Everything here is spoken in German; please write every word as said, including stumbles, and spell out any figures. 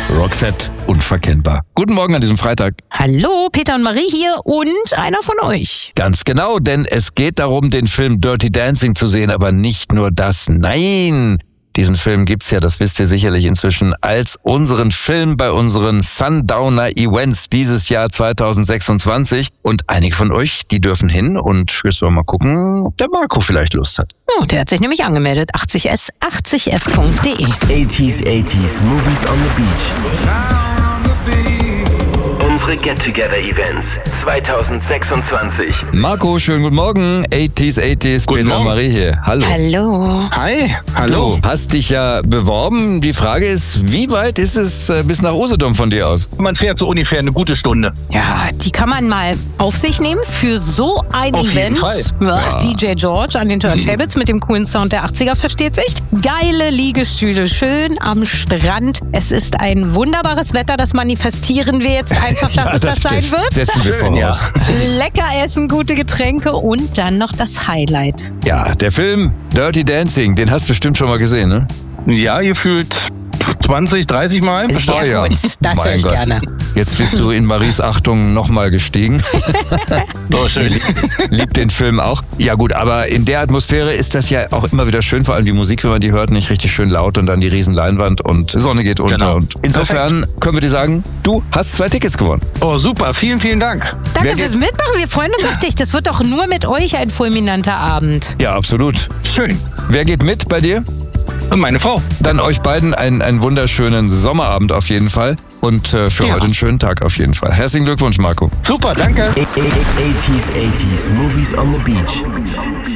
Roxette, unverkennbar. Guten Morgen an diesem Freitag. Hallo, Peter und Marie hier und einer von euch. Ganz genau, denn es geht darum, den Film Dirty Dancing zu sehen, aber nicht nur das. Nein! Diesen Film gibt's ja, das wisst ihr sicherlich inzwischen, als unseren Film bei unseren Sundowner Events dieses Jahr zwanzig sechsundzwanzig. Und einige von euch, die dürfen hin und jetzt wollen wir mal gucken, ob der Marco vielleicht Lust hat. Oh, der hat sich nämlich angemeldet. achtzig s, achtzig s punkt de. eighties, eighties, Movies on the Beach. Unsere Get-Together-Events zwanzig sechsundzwanzig. Marco, schönen guten Morgen. eighties, eighties, Guten Peter und Morgen. Marie hier. Hallo. Hallo. Hi, hallo. Du hast dich ja beworben. Die Frage ist, wie weit ist es äh, bis nach Usedom von dir aus? Man fährt so ungefähr eine gute Stunde. Ja, die kann man mal auf sich nehmen für so ein Auf jeden Event. Fall. Ja, D J George an den Turntables mit dem coolen Sound der achtziger, versteht sich. Geile Liegestühle, schön am Strand. Es ist ein wunderbares Wetter, das manifestieren wir jetzt einfach, dass es das, sein stimmt. wird. Setzen wir Schön, ja. voraus. Lecker essen, gute Getränke und dann noch das Highlight. Ja, der Film Dirty Dancing, den hast du bestimmt schon mal gesehen, ne? Ja, gefühlt zwanzig, dreißig Mal. Sehr Ah, ja. gut, das höre Mein ich Gott. gerne. Jetzt bist du in Maries Achtung nochmal gestiegen. Oh, schön. Liebt den Film auch. Ja gut, aber in der Atmosphäre ist das ja auch immer wieder schön, vor allem die Musik, wenn man die hört, nicht richtig schön laut und dann die riesen Leinwand und Sonne geht unter. Genau. Und insofern können wir dir sagen, du hast zwei Tickets gewonnen. Oh, super. Vielen, vielen Dank. Danke Wer fürs geht- Mitmachen, wir freuen uns auf dich. Das wird doch nur mit euch ein fulminanter Abend. Ja, absolut. Schön. Wer geht mit bei dir? Und meine Frau. Dann euch beiden einen, einen wunderschönen Sommerabend auf jeden Fall und äh, für Ja. heute einen schönen Tag auf jeden Fall. Herzlichen Glückwunsch, Marco. Super, danke. eighties, eighties, Movies on the Beach.